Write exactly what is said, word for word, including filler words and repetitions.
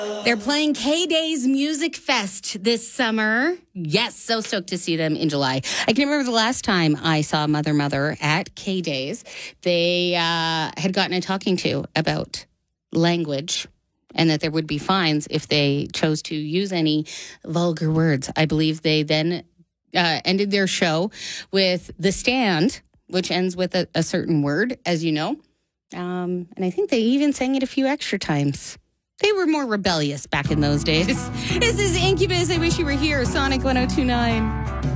They're playing K-Days Music Fest this summer. Yes, so stoked to see them in July. I can remember the last time I saw Mother Mother at K-Days. They uh, had gotten a talking to about language and that there would be fines if they chose to use any vulgar words. I believe they then uh, ended their show with The Stand, which ends with a, a certain word, as you know. Um, and I think they even sang it a few extra times. They were more rebellious back in those days. This is Incubus. I wish you were here. Sonic one oh two nine.